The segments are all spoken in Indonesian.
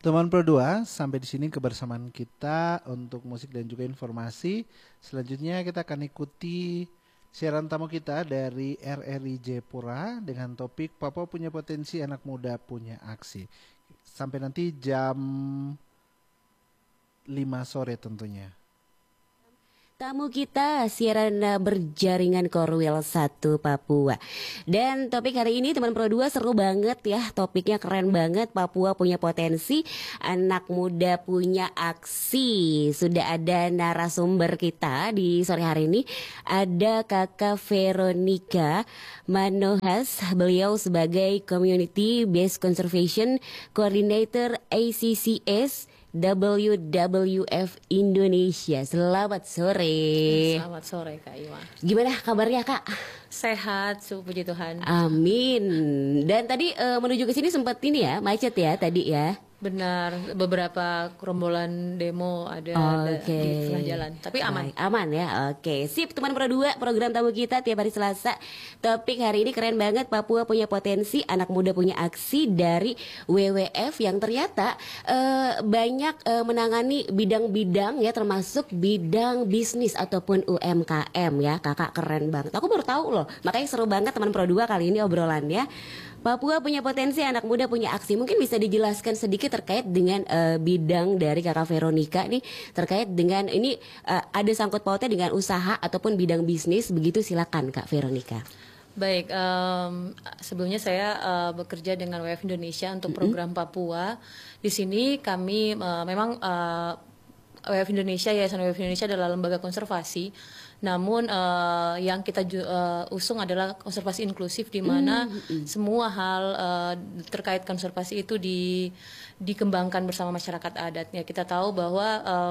Teman Pro 2, sampai di sini kebersamaan kita untuk musik dan juga informasi. Selanjutnya kita akan ikuti siaran tamu kita dari RRI Jayapura dengan topik Papua punya potensi, anak muda punya aksi. Sampai nanti jam 5 sore tentunya. Tamu kita siaran berjaringan Korwil 1 Papua. Dan topik hari ini teman Pro 2 seru banget ya. Topiknya keren banget. Papua punya potensi, anak muda punya aksi. Sudah ada narasumber kita di sore hari ini. Ada Kakak Veronica Manohas. Beliau sebagai Community Based Conservation Coordinator ACCS WWF Indonesia. Selamat sore. Selamat sore Kak Iwa. Gimana kabarnya Kak? Sehat, puji Tuhan. Amin. Dan tadi menuju ke sini sempat ini ya, macet ya tadi ya. Benar, beberapa gerombolan demo ada di tengah jalan, tapi aman. Baik, aman ya. Oke, sip teman Pro 2, program tamu kita tiap hari Selasa. Topik hari ini keren banget, Papua punya potensi, anak muda punya aksi, dari WWF yang ternyata banyak menangani bidang-bidang ya, termasuk bidang bisnis ataupun UMKM ya. Kakak keren banget. Aku baru tahu loh. Makanya seru banget teman Pro 2 kali ini obrolannya. Papua punya potensi, anak muda punya aksi. Mungkin bisa dijelaskan sedikit terkait dengan bidang dari Kakak Veronica nih, terkait dengan ini ada sangkut pautnya dengan usaha ataupun bidang bisnis, begitu. Silakan Kak Veronica. Baik, sebelumnya saya bekerja dengan WWF Indonesia untuk program Papua. Di sini kami memang WWF Indonesia, Yayasan WWF Indonesia adalah lembaga konservasi. Namun yang kita usung adalah konservasi inklusif, di mana semua hal terkait konservasi itu dikembangkan bersama masyarakat adatnya. Kita tahu bahwa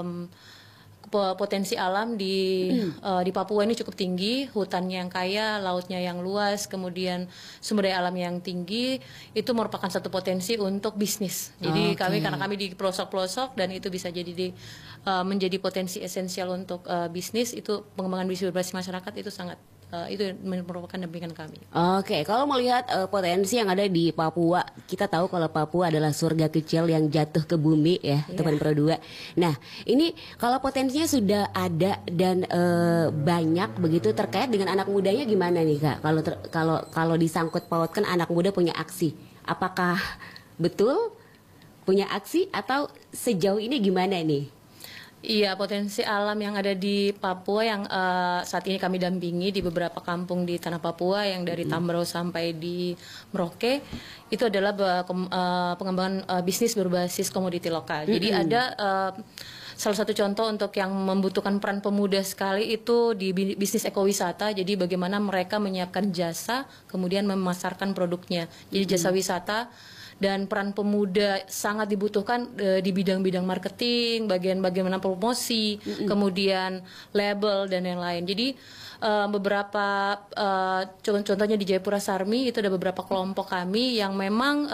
potensi alam di Papua ini cukup tinggi, hutannya yang kaya, lautnya yang luas, kemudian sumber daya alam yang tinggi, itu merupakan satu potensi untuk bisnis. Jadi karena kami di pelosok-pelosok, dan itu bisa jadi menjadi potensi esensial untuk bisnis, itu pengembangan bisnis berbasis masyarakat itu sangat itu merupakan dampingan kami. Oke, kalau melihat potensi yang ada di Papua, kita tahu kalau Papua adalah surga kecil yang jatuh ke bumi ya, teman Pro 2. Nah, ini kalau potensinya sudah ada dan banyak begitu, terkait dengan anak mudanya gimana nih Kak? Kalau disangkut pautkan anak muda punya aksi, apakah betul punya aksi atau sejauh ini gimana nih? Iya, potensi alam yang ada di Papua yang saat ini kami dampingi di beberapa kampung di tanah Papua, yang dari Tambrau sampai di Merauke, itu adalah pengembangan bisnis berbasis komoditi lokal. Jadi ada salah satu contoh untuk yang membutuhkan peran pemuda sekali itu di bisnis ekowisata. Jadi bagaimana mereka menyiapkan jasa, kemudian memasarkan produknya. Jadi jasa wisata. Dan peran pemuda sangat dibutuhkan di bidang-bidang marketing, bagaimana promosi, kemudian label dan yang lain. Jadi beberapa contohnya di Jayapura Sarmi itu ada beberapa kelompok kami yang memang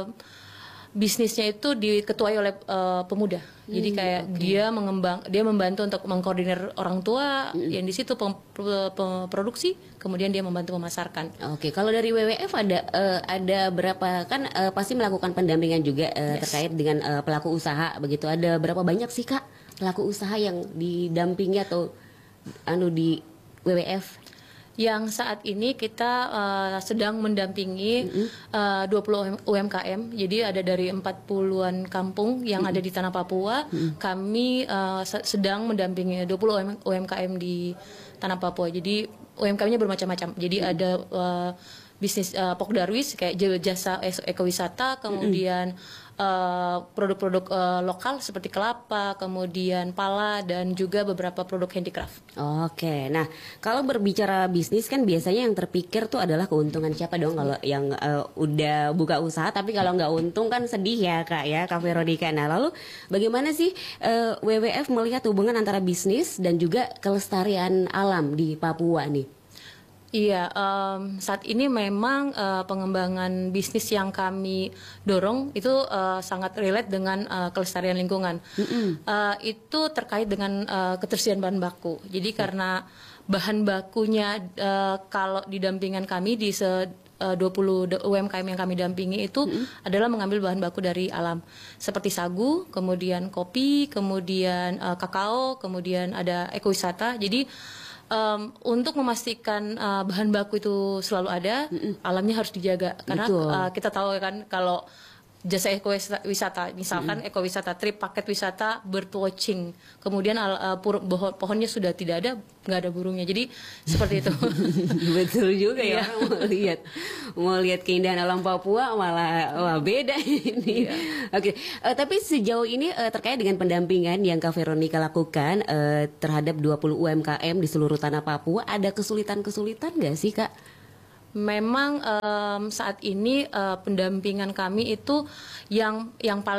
bisnisnya itu diketuai oleh pemuda. Jadi kayak dia membantu untuk mengkoordinir orang tua yang di situ produksi, kemudian dia membantu memasarkan. Oke, kalau dari WWF ada berapa, kan pasti melakukan pendampingan juga terkait dengan pelaku usaha begitu. Ada berapa banyak sih Kak pelaku usaha yang didampingi atau di WWF? Yang saat ini kita sedang mendampingi 20 UMKM. Jadi ada dari 40-an kampung yang ada di tanah Papua. Kami sedang mendampingi 20 UMKM di tanah Papua. Jadi UMKM-nya bermacam-macam. Jadi ada bisnis Pokdarwis kayak jasa ekowisata, kemudian produk-produk lokal seperti kelapa, kemudian pala, dan juga beberapa produk handicraft. Oke, nah kalau berbicara bisnis kan biasanya yang terpikir tuh adalah keuntungan siapa dong kalau yang udah buka usaha, tapi kalau nggak untung kan sedih ya Kak Veronica. Nah lalu bagaimana sih WWF melihat hubungan antara bisnis dan juga kelestarian alam di Papua nih? Iya, saat ini memang pengembangan bisnis yang kami dorong itu sangat relate dengan kelestarian lingkungan. Itu terkait dengan ketersediaan bahan baku. Jadi karena bahan bakunya kalau didampingan kami UMKM yang kami dampingi itu adalah mengambil bahan baku dari alam seperti sagu, kemudian kopi, kemudian kakao, kemudian ada ekowisata. Jadi untuk memastikan bahan baku itu selalu ada, alamnya harus dijaga karena kita tahu kan kalau jasa ekowisata, misalkan ekowisata trip, paket wisata, bird watching, kemudian pohonnya sudah tidak ada, nggak ada burungnya, jadi seperti itu. Betul juga ya, orang mau lihat keindahan alam Papua malah wah beda ini. Oke, tapi sejauh ini terkait dengan pendampingan yang Kak Veronica lakukan terhadap 20 UMKM di seluruh tanah Papua, ada kesulitan-kesulitan nggak sih Kak? Memang saat ini pendampingan kami itu yang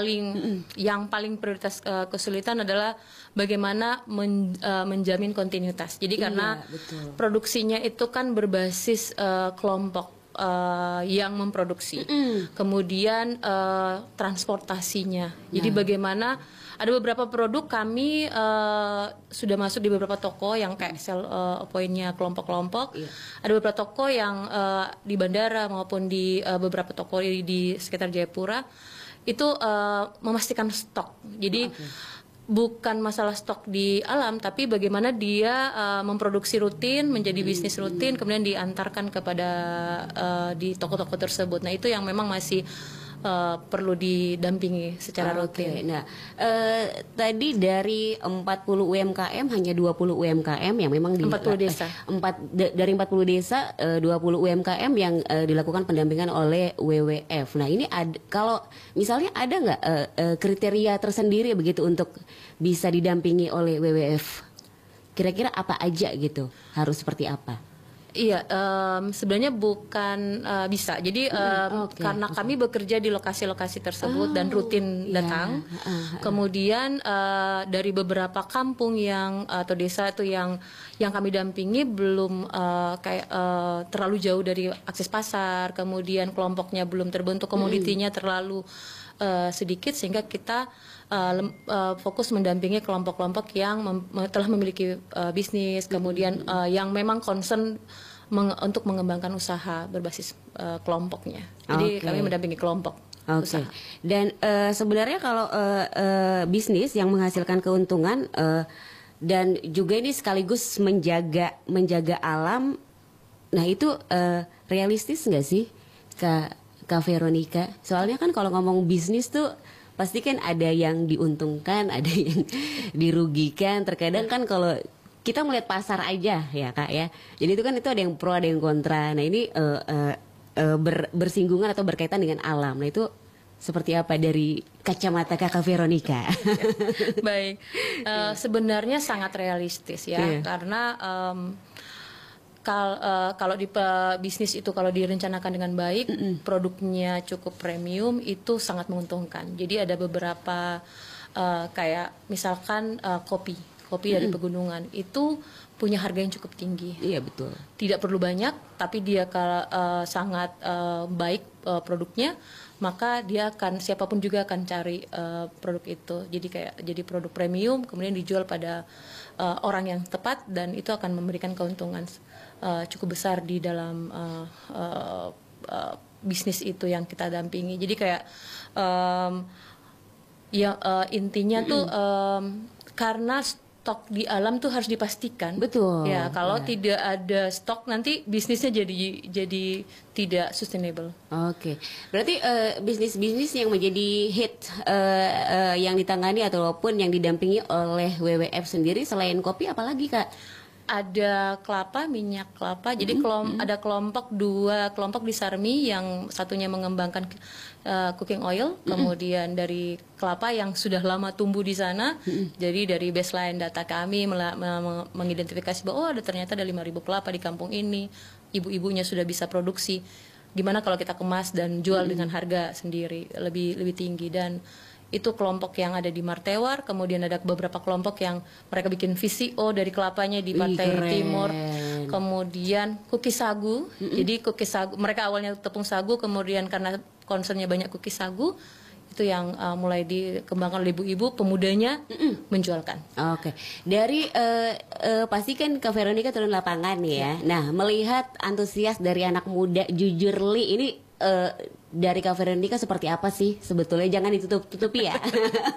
paling prioritas kesulitan adalah bagaimana menjamin kontinuitas. Jadi karena produksinya itu kan berbasis kelompok yang memproduksi, kemudian transportasinya. Jadi bagaimana ada beberapa produk kami sudah masuk di beberapa toko yang kayak sell pointnya kelompok-kelompok. Ada beberapa toko yang di bandara maupun di beberapa toko di sekitar Jayapura itu memastikan stok. Jadi bukan masalah stok di alam, tapi bagaimana dia memproduksi rutin, menjadi bisnis rutin, kemudian diantarkan kepada di toko-toko tersebut. Nah itu yang memang masih perlu didampingi secara rutin. Nah, tadi dari 40 UMKM hanya 20 UMKM yang memang 40 desa. Dari 40 desa 20 UMKM yang dilakukan pendampingan oleh WWF. Nah, ini kalau misalnya ada nggak kriteria tersendiri begitu untuk bisa didampingi oleh WWF? Kira-kira apa aja gitu? Harus seperti apa? Iya, sebenarnya bukan bisa. Jadi karena kami bekerja di lokasi-lokasi tersebut dan rutin datang, kemudian dari beberapa kampung yang atau desa itu yang kami dampingi belum terlalu jauh dari akses pasar, kemudian kelompoknya belum terbentuk, komoditinya terlalu sedikit, sehingga kita fokus mendampingi kelompok-kelompok yang telah memiliki bisnis, kemudian yang memang concern untuk mengembangkan usaha berbasis kelompoknya. Jadi kami mendampingi kelompok usaha. Dan sebenarnya kalau bisnis yang menghasilkan keuntungan dan juga ini sekaligus menjaga alam, nah itu realistis nggak sih Kak Veronica? Soalnya kan kalau ngomong bisnis tuh pasti kan ada yang diuntungkan, ada yang dirugikan. Terkadang kan kalau kita melihat pasar aja ya Kak ya. Jadi itu kan ada yang pro, ada yang kontra. Nah ini bersinggungan atau berkaitan dengan alam. Nah itu seperti apa dari kacamata Kakak Veronica? Baik, sebenarnya sangat realistis ya, karena kalau di bisnis itu kalau direncanakan dengan baik, produknya cukup premium, itu sangat menguntungkan. Jadi ada beberapa kayak misalkan kopi dari pegunungan itu punya harga yang cukup tinggi. Iya betul. Tidak perlu banyak, tapi dia sangat baik produknya, maka dia siapapun juga akan cari produk itu. Jadi produk premium, kemudian dijual pada orang yang tepat, dan itu akan memberikan keuntungan cukup besar di dalam bisnis itu yang kita dampingi. Jadi kayak intinya tuh karena stok di alam tuh harus dipastikan. Betul. Ya, kalau tidak ada stok nanti bisnisnya jadi tidak sustainable. Oke. Berarti bisnis-bisnis yang menjadi hit yang ditangani ataupun yang didampingi oleh WWF sendiri selain kopi apalagi Kak? Ada minyak kelapa. Jadi ada dua kelompok di Sarmi, yang satunya mengembangkan cooking oil, kemudian dari kelapa yang sudah lama tumbuh di sana. Jadi dari baseline data kami mengidentifikasi bahwa ternyata ada 5.000 kelapa di kampung ini. Ibu-ibunya sudah bisa produksi. Gimana kalau kita kemas dan jual dengan harga sendiri lebih tinggi. Dan itu kelompok yang ada di Martewar, kemudian ada beberapa kelompok yang mereka bikin VCO dari kelapanya di Pantai Timur, kemudian cookies sagu. Jadi cookies sagu, mereka awalnya tepung sagu, kemudian karena concernnya banyak cookies sagu, Itu yang mulai dikembangkan oleh ibu-ibu, pemudanya menjualkan. Oke, dari pasti kan Kak Veronica turun lapangan nih ya. Nah, melihat antusias dari anak muda Jujurli ini, dari Kak Veronica seperti apa sih sebetulnya? Jangan ditutup-tutupi ya.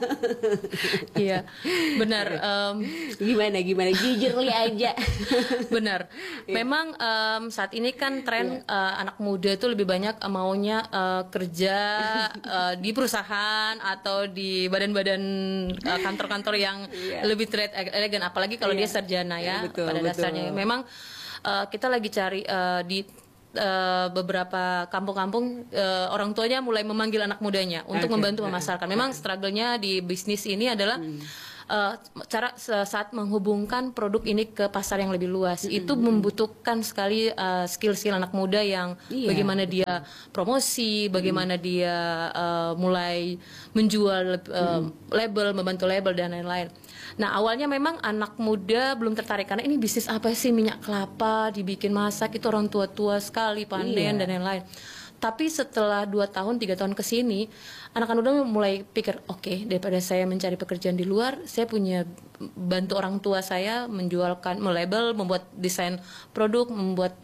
Iya, benar. Gimana Jujurli aja. Benar. Memang saat ini kan tren anak muda itu lebih banyak maunya kerja di perusahaan atau di badan-badan kantor-kantor yang lebih terlihat elegan. Apalagi kalau dia sarjana ya. Betul, pada dasarnya. Memang kita lagi cari di beberapa kampung-kampung orang tuanya mulai memanggil anak mudanya untuk membantu memasarkan. Memang struggle-nya di bisnis ini adalah cara saat menghubungkan produk ini ke pasar yang lebih luas. Itu membutuhkan sekali skill-skill anak muda yang bagaimana dia promosi, bagaimana dia mulai menjual label, membantu label dan lain-lain. Nah, awalnya memang anak muda belum tertarik karena ini bisnis apa sih, minyak kelapa dibikin masak, itu orang tua-tua sekali panen dan lain-lain. Tapi setelah 2 tahun 3 tahun ke sini, anak-anak muda mulai pikir, oke, daripada saya mencari pekerjaan di luar, saya punya bantu orang tua saya menjualkan, melabel, membuat desain produk, membuat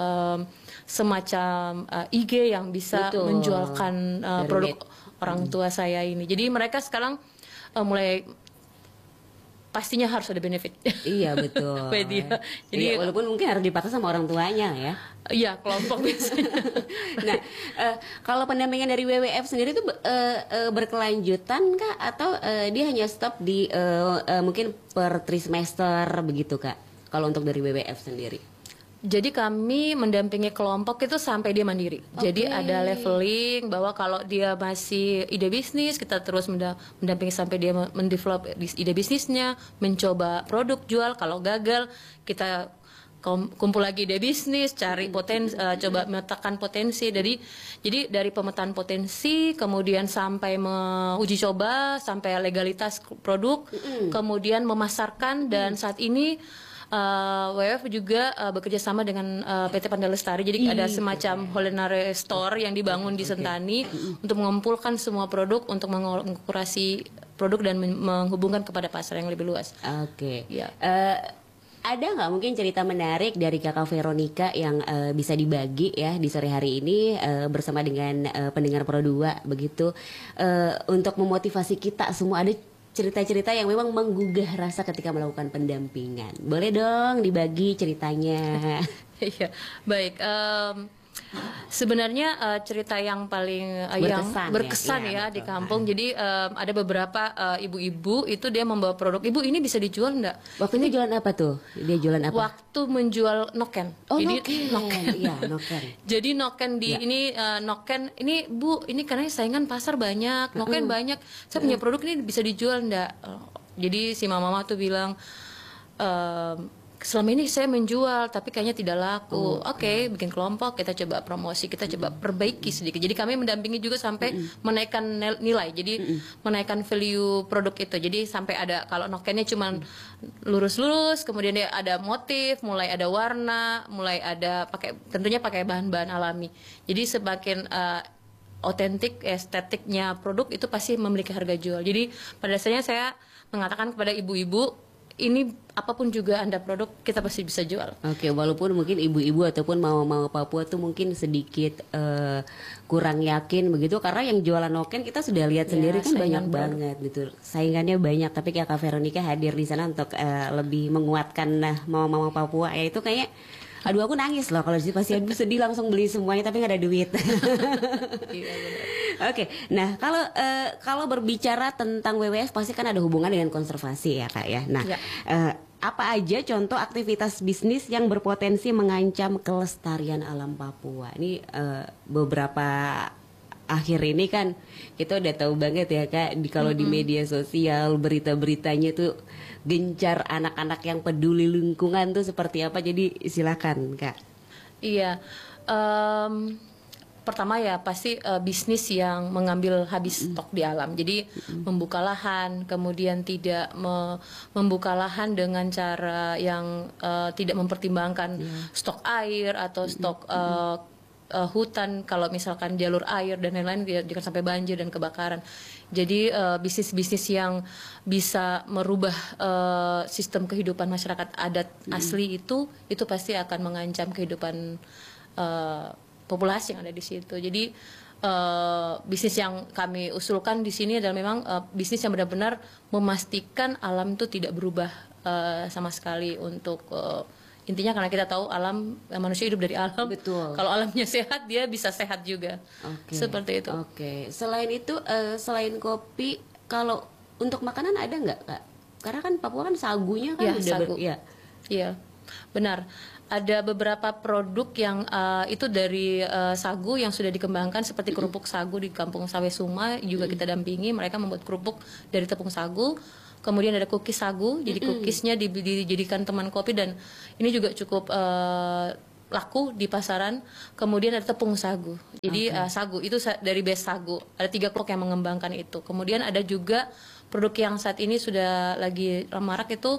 semacam IG yang bisa menjualkan produk orang tua saya ini. Jadi mereka sekarang mulai pastinya harus ada benefit. Iya, betul. Jadi walaupun mungkin harus dipaksa sama orang tuanya ya. Iya, kelompok biasanya. Nah, kalau pendampingan dari WWF sendiri itu berkelanjutan Kak, atau dia hanya stop di mungkin per trimester begitu Kak? Kalau untuk dari WWF sendiri? Jadi kami mendampingi kelompok itu sampai dia mandiri. Jadi ada leveling bahwa kalau dia masih ide bisnis, kita terus mendampingi sampai dia mendevelop ide bisnisnya, mencoba produk jual. Kalau gagal, kita kumpul lagi ide bisnis, cari potensi, coba memetakan potensi. Jadi dari pemetaan potensi, kemudian sampai uji coba, sampai legalitas produk, kemudian memasarkan, dan saat ini WWF juga bekerja sama dengan PT Pandai Lestari. Jadi ada semacam culinary store yang dibangun di Sentani untuk mengumpulkan semua produk, untuk mengkurasi produk dan menghubungkan kepada pasar yang lebih luas. Oke. Ada nggak mungkin cerita menarik dari Kakak Veronica yang bisa dibagi ya di sore hari ini bersama dengan pendengar Pro 2 begitu, untuk memotivasi kita semua? Ada cerita-cerita yang memang menggugah rasa ketika melakukan pendampingan. Boleh dong dibagi ceritanya. Iya, baik. Sebenarnya cerita yang paling berkesan ya di kampung. Jadi ada beberapa ibu-ibu itu dia membawa produk. Ibu, ini bisa dijual enggak? Waktu itu jualan apa tuh? Dia jualan apa? Waktu menjual noken. Oh, jadi noken. Iya, noken. Jadi noken ini noken ini Bu, ini karena saingan pasar banyak, noken banyak. Saya punya produk ini bisa dijual enggak? Jadi si mama tuh bilang, selama ini saya menjual tapi kayaknya tidak laku. Oke, bikin kelompok, kita coba promosi, kita coba perbaiki sedikit. Jadi kami mendampingi juga sampai menaikkan nilai. Jadi menaikkan value produk itu. Jadi sampai ada, kalau nokennya cuma lurus-lurus, kemudian dia ada motif, mulai ada warna, mulai ada tentunya pakai bahan-bahan alami. Jadi semakin otentik estetiknya produk itu pasti memiliki harga jual. Jadi pada dasarnya saya mengatakan kepada ibu-ibu, ini apapun juga Anda produk, kita pasti bisa jual. Oke, walaupun mungkin ibu-ibu ataupun mama-mama Papua tuh mungkin sedikit kurang yakin begitu, karena yang jualan noken kita sudah lihat sendiri kan banyak banget gitu. Saingannya banyak, tapi Kak Veronica hadir di sana untuk lebih menguatkan mama-mama Papua. Ya itu kayak, aduh aku nangis loh kalau pasti sedih langsung beli semuanya tapi nggak ada duit. Oke, nah kalau berbicara tentang WWF pasti kan ada hubungan dengan konservasi ya Kak ya. Nah, apa aja contoh aktivitas bisnis yang berpotensi mengancam kelestarian alam Papua? Ini beberapa akhir ini kan kita udah tahu banget ya Kak, kalau di media sosial berita-beritanya tuh gencar anak-anak yang peduli lingkungan tuh seperti apa. Jadi silakan Kak. Iya. Pertama ya pasti bisnis yang mengambil habis stok di alam. Jadi membuka lahan, kemudian tidak membuka lahan dengan cara yang tidak mempertimbangkan stok air atau stok hutan, kalau misalkan jalur air dan lain-lain jangan sampai banjir dan kebakaran. Jadi bisnis-bisnis yang bisa merubah sistem kehidupan masyarakat adat asli itu pasti akan mengancam kehidupan populasi yang ada di situ. Jadi bisnis yang kami usulkan di sini adalah memang bisnis yang benar-benar memastikan alam itu tidak berubah sama sekali untuk intinya, karena kita tahu alam, manusia hidup dari alam. Betul. Kalau alamnya sehat, dia bisa sehat juga. Seperti itu. Selain itu, selain kopi, kalau untuk makanan ada nggak, Kak? Karena kan Papua kan sagunya kan Ya, udah sagu. Iya, benar. Ada beberapa produk yang itu dari sagu yang sudah dikembangkan, seperti kerupuk sagu di Kampung Sawesuma juga kita dampingi. Mereka membuat kerupuk dari tepung sagu. Kemudian ada cookies sagu, jadi cookiesnya dijadikan teman kopi, dan ini juga cukup laku di pasaran. Kemudian ada tepung sagu, jadi sagu itu dari base sagu. Ada 3 kelompok yang mengembangkan itu. Kemudian ada juga produk yang saat ini sudah lagi marak itu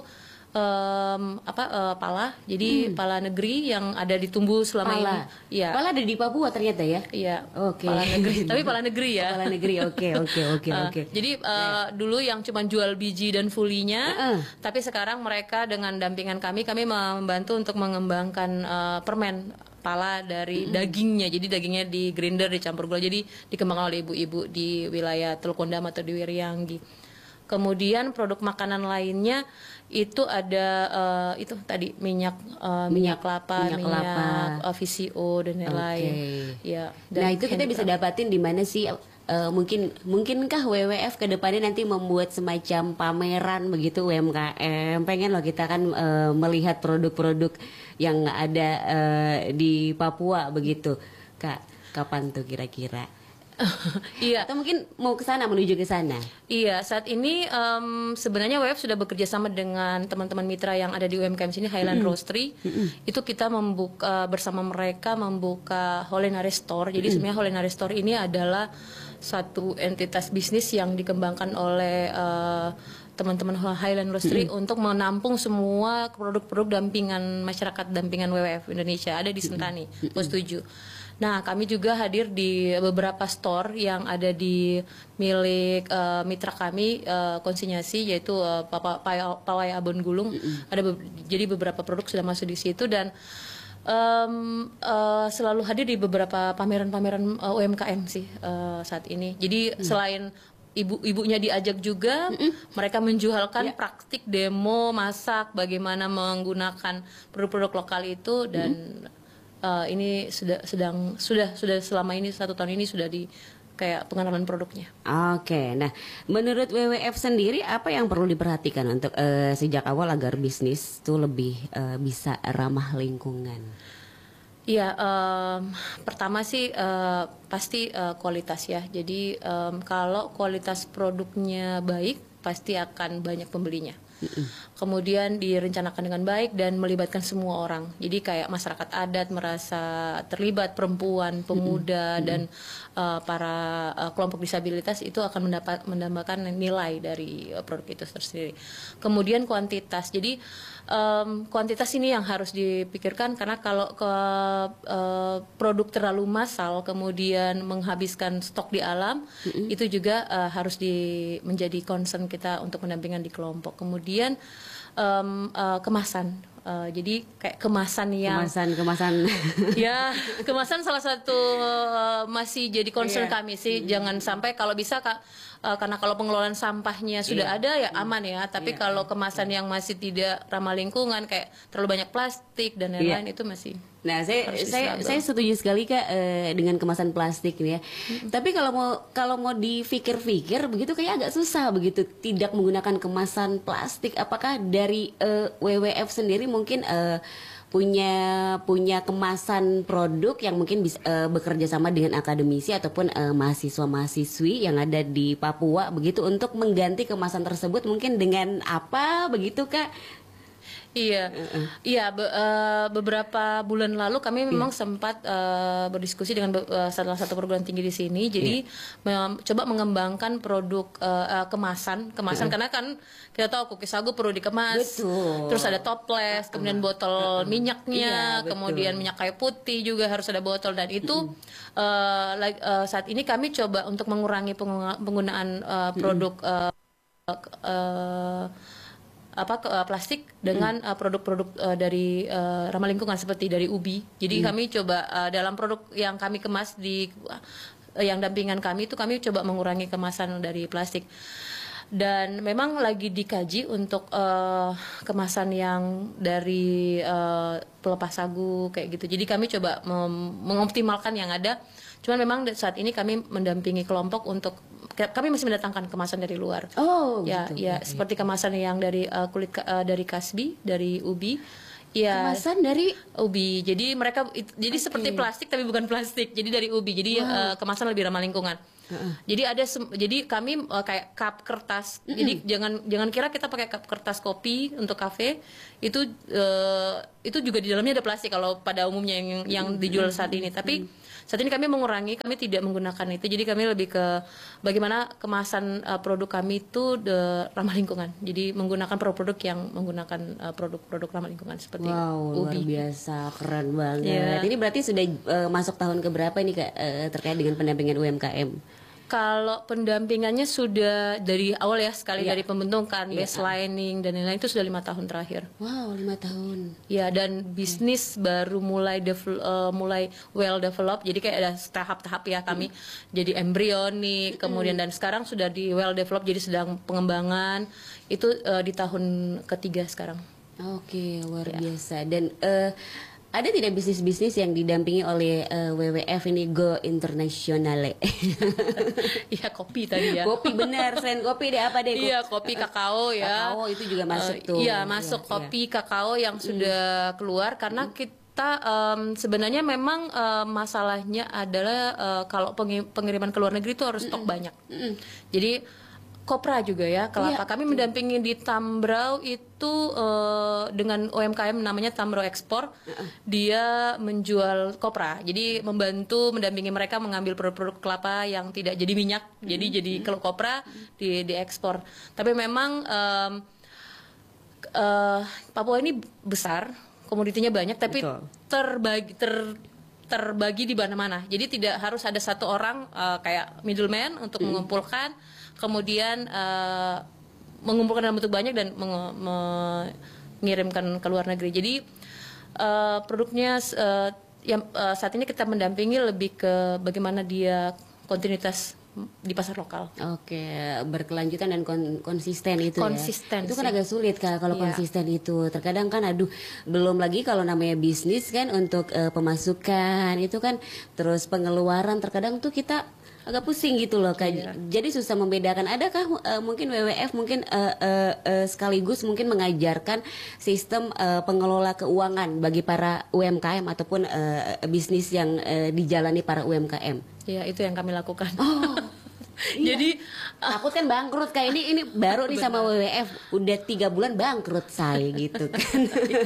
pala, jadi pala negeri yang ada ditumbuh selama ini. Iya. Pala ada di Papua ternyata ya? Iya. Oke. Pala negeri, tapi pala negeri ya. Pala negeri, oke. Jadi dulu yang cuma jual biji dan fulinya, tapi sekarang mereka dengan dampingan kami membantu untuk mengembangkan permen pala dari dagingnya. Jadi dagingnya di grinder, dicampur gula, jadi dikembangkan oleh ibu-ibu di wilayah Teluk Kondam atau di Wirianggi. Kemudian produk makanan lainnya itu ada itu tadi minyak kelapa, VCO dan lain-lain. Ya, nah itu kita bisa dapatin di mana sih? Mungkinkah WWF ke depannya nanti membuat semacam pameran begitu UMKM? Pengen loh kita kan melihat produk-produk yang ada di Papua begitu, Kak. Kapan tuh kira-kira? Iya. Atau mungkin mau menuju ke sana? Iya, saat ini sebenarnya WWF sudah bekerja sama dengan teman-teman mitra yang ada di UMKM sini, Highland Roastery. Itu kita bersama mereka membuka Holenare Store. Jadi sebenarnya Holenare Store ini adalah satu entitas bisnis yang dikembangkan oleh teman-teman Highland Roastery untuk menampung semua produk-produk dampingan masyarakat, dampingan WWF Indonesia ada di Sentani, Pos 7. Nah, kami juga hadir di beberapa store yang ada di milik mitra kami konsinyasi, yaitu Pawai Abon Gulung. Jadi beberapa produk sudah masuk di situ, dan selalu hadir di beberapa pameran-pameran UMKM sih saat ini. Jadi selain ibu-ibunya diajak juga, mereka menjualkan praktik demo masak, bagaimana menggunakan produk-produk lokal itu, dan ini sudah selama ini 1 tahun ini sudah di kayak pengenalan produknya. Oke, nah menurut WWF sendiri apa yang perlu diperhatikan untuk sejak awal agar bisnis itu lebih bisa ramah lingkungan? Iya, pertama sih pasti kualitas ya. Jadi kalau kualitas produknya baik, pasti akan banyak pembelinya. Kemudian direncanakan dengan baik dan melibatkan semua orang. Jadi kayak masyarakat adat merasa terlibat, perempuan, pemuda, dan para kelompok disabilitas itu akan mendapatkan nilai dari produk itu tersendiri. Kemudian kuantitas. Jadi kuantitas ini yang harus dipikirkan, karena kalau produk terlalu massal kemudian menghabiskan stok di alam, itu juga harus menjadi concern kita untuk pendampingan di kelompok. Kemudian kemasan. Jadi kayak kemasan ya, kemasan salah satu masih jadi concern kami sih. Jangan sampai, kalau bisa karena kalau pengelolaan sampahnya sudah ada ya aman ya, tapi kalau kemasan yang masih tidak ramah lingkungan, kayak terlalu banyak plastik dan lain-lain, itu masih. Nah, saya setuju sekali Kak dengan kemasan plastik nih ya. Tapi kalau mau dipikir-pikir begitu kayak agak susah begitu tidak menggunakan kemasan plastik. Apakah dari WWF sendiri mungkin punya kemasan produk yang mungkin bisa bekerja sama dengan akademisi ataupun mahasiswa-mahasiswi yang ada di Papua begitu untuk mengganti kemasan tersebut, mungkin dengan apa begitu Kak? Iya, iya. Beberapa bulan lalu kami memang sempat berdiskusi dengan salah satu perguruan tinggi di sini. Jadi coba mengembangkan produk kemasan, karena kan kita tahu cookie sagu perlu dikemas. Betul. Terus ada toples, kemudian botol minyaknya, Iya, kemudian minyak kayu putih juga harus ada botol, dan itu saat ini kami coba untuk mengurangi penggunaan produk plastik dengan produk-produk dari ramah lingkungan seperti dari ubi. Jadi kami coba dalam produk yang kami kemas di yang dampingan kami itu kami coba mengurangi kemasan dari plastik. Dan memang lagi dikaji untuk kemasan yang dari pelepas sagu kayak gitu. Jadi kami coba mengoptimalkan yang ada. Cuman memang saat ini kami mendampingi kelompok untuk kami masih mendatangkan kemasan dari luar. Oh, ya, gitu. ya, seperti kemasan yang dari kulit dari kasbi, dari ubi. Ya, Kemasan dari ubi. Jadi mereka jadi seperti plastik tapi bukan plastik. Jadi dari ubi. Jadi kemasan lebih ramah lingkungan. Jadi jadi kami kayak cup kertas. Jadi jangan kira kita pakai cup kertas kopi untuk kafe itu juga di dalamnya ada plastik kalau pada umumnya yang dijual saat ini. Tapi saat ini kami mengurangi, kami tidak menggunakan itu. Jadi kami lebih ke bagaimana kemasan produk kami itu ramah lingkungan. Jadi menggunakan produk-produk yang menggunakan produk-produk ramah lingkungan seperti luar ubi. biasa, keren banget. Yeah. Ini berarti sudah masuk tahun keberapa ini Kak terkait dengan pendampingan UMKM? Kalau pendampingannya sudah dari awal ya, sekali dari pembentukan, baselining dan lain-lain itu sudah 5 tahun terakhir. Wow, 5 tahun. Ya, dan bisnis baru mulai well develop. Jadi kayak ada tahap-tahap ya kami. Jadi embrionik, kemudian dan sekarang sudah di well develop, jadi sedang pengembangan. Itu di tahun ketiga sekarang. Oke, luar biasa. Dan ada tidak bisnis-bisnis yang didampingi oleh WWF ini Go Internationale? Iya, kopi tadi ya. Kopi benar, selain kopi deh apa deh? Iya, kopi kakao ya. Kakao itu juga masuk tuh. Iya, masuk kopi kakao yang sudah keluar karena kita sebenarnya memang masalahnya adalah kalau pengiriman ke luar negeri itu harus stok banyak. Jadi kopra juga ya, kelapa. Kami mendampingi di Tambrau itu dengan UMKM namanya Tambrau Ekspor. Dia menjual kopra. Jadi mendampingi mereka mengambil produk-produk kelapa yang tidak jadi minyak. Jadi kalau kopra diekspor. Tapi memang Papua ini besar, komoditinya banyak, tapi terbagi di mana-mana. Jadi tidak harus ada satu orang kayak middleman untuk mengumpulkan, kemudian mengumpulkan dalam bentuk banyak dan mengirimkan ke luar negeri. Jadi produknya saat ini kita mendampingi lebih ke bagaimana dia kontinuitas di pasar lokal. Oke, berkelanjutan dan konsisten itu konsisten ya. Itu kan agak sulit kalau konsisten itu. Terkadang kan belum lagi kalau namanya bisnis kan untuk pemasukan itu kan, terus pengeluaran terkadang tuh kita agak pusing gitu loh Kak. Jadi susah membedakan. Adakah mungkin WWF mungkin sekaligus mungkin mengajarkan sistem pengelola keuangan bagi para UMKM ataupun bisnis yang dijalani para UMKM? Ya, itu yang kami lakukan. Oh. Jadi takut kan bangkrut kayak ini baru nih sama WWF udah 3 bulan bangkrut saya gitu kan.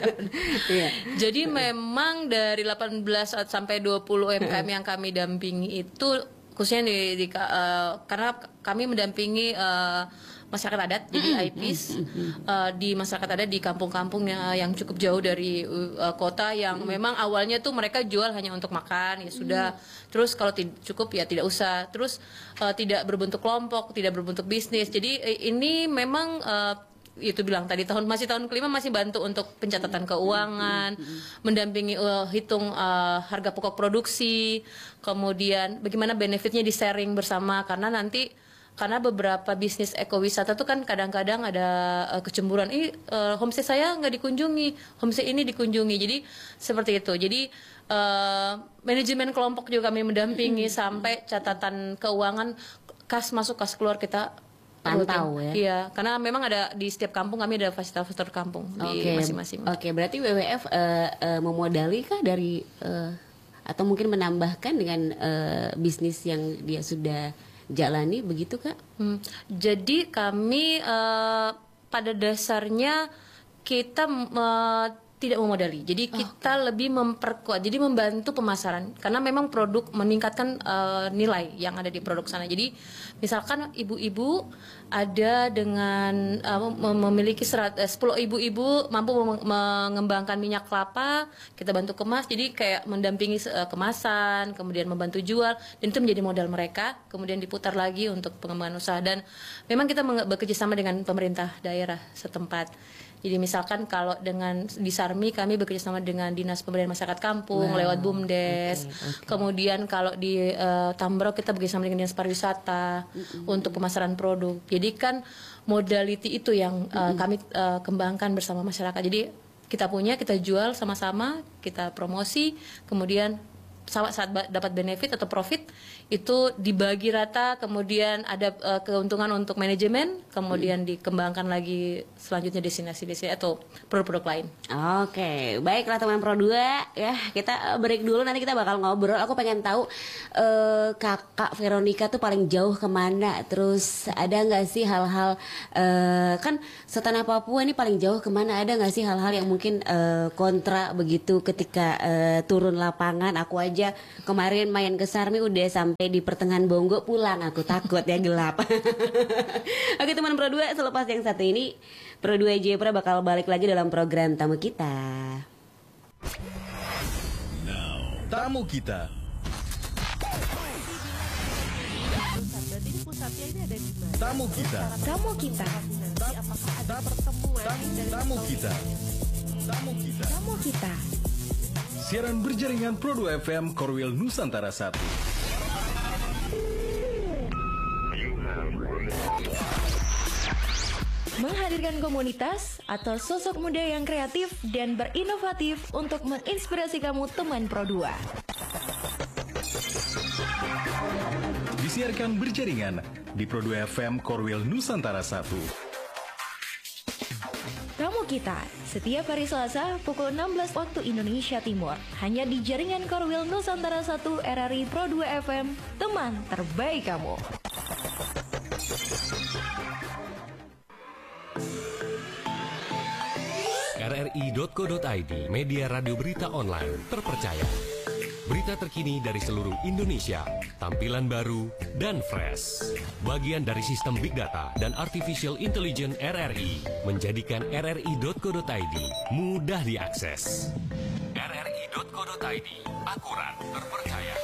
Jadi memang dari 18 sampai 20 UMKM yang kami dampingi itu khususnya karena kami mendampingi masyarakat adat, jadi IPs di masyarakat adat di kampung-kampung yang cukup jauh dari kota yang memang awalnya tuh mereka jual hanya untuk makan, ya sudah. Terus kalau cukup ya tidak usah. Terus tidak berbentuk kelompok, tidak berbentuk bisnis. Jadi ini memang itu bilang tadi masih tahun kelima masih bantu untuk pencatatan keuangan, mendampingi hitung harga pokok produksi, kemudian bagaimana benefitnya di sharing bersama karena beberapa bisnis ekowisata tuh kan kadang-kadang ada kecemburuan, homestay saya nggak dikunjungi, homestay ini dikunjungi, jadi seperti itu. Jadi manajemen kelompok juga kami mendampingi sampai catatan keuangan, kas masuk kas keluar kita pantau ya. Iya, karena memang ada di setiap kampung kami ada fasilitator kampung di masing-masing. Oke, berarti WWF memodali kah dari atau mungkin menambahkan dengan bisnis yang dia sudah jalani begitu Kak? Jadi kami pada dasarnya kita tidak memodali. Jadi kita lebih memperkuat, jadi membantu pemasaran karena memang produk meningkatkan nilai yang ada di produk sana. Jadi misalkan ibu-ibu ada dengan memiliki 10 ibu-ibu mampu mengembangkan minyak kelapa, kita bantu kemas. Jadi kayak mendampingi kemasan, kemudian membantu jual, dan itu menjadi modal mereka, kemudian diputar lagi untuk pengembangan usaha. Dan memang kita bekerja sama dengan pemerintah daerah setempat. Jadi misalkan kalau di Sarmi kami bekerja sama dengan Dinas Pemberdayaan Masyarakat Kampung lewat BUMDes. Kemudian kalau di Tambrauw kita bekerja sama dengan Dinas Pariwisata untuk pemasaran produk. Jadi kan modality itu yang kami kembangkan bersama masyarakat. Jadi kita jual sama-sama, kita promosi, kemudian saat dapat benefit atau profit itu dibagi rata, kemudian ada keuntungan untuk manajemen, kemudian dikembangkan lagi selanjutnya destinasi-destinasi atau produk-produk lain. Oke, baiklah teman Pro 2 ya, kita break dulu, nanti kita bakal ngobrol. Aku pengen tahu kakak Veronica tuh paling jauh kemana, terus ada nggak sih hal-hal kan setanah Papua ini paling jauh kemana, ada nggak sih hal-hal yang mungkin kontra begitu ketika turun lapangan? Aku aja kemarin main ke Sarmi udah sampai di pertengahan Bongo pulang, aku takut ya gelap. Oke teman Pro 2, selepas yang satu ini Pro 2 Jepra bakal balik lagi dalam program tamu kita. Tamu kita. Tamu kita. Tamu kita. Tamu kita. Tamu kita. Tamu kita. Siaran berjaringan Pro 2 FM Korwil Nusantara 1. Menghadirkan komunitas atau sosok muda yang kreatif dan berinovatif untuk menginspirasi kamu teman Pro 2. Disiarkan berjaringan di Pro 2 FM Korwil Nusantara 1. Tamu kita, setiap hari Selasa pukul 16 waktu Indonesia Timur, hanya di jaringan Korwil Nusantara 1 RRI Pro 2 FM, teman terbaik kamu. rri.co.id, media radio berita online terpercaya. Berita terkini dari seluruh Indonesia, tampilan baru dan fresh. Bagian dari sistem Big Data dan Artificial Intelligence RRI menjadikan rri.co.id mudah diakses. rri.co.id, akurat, terpercaya.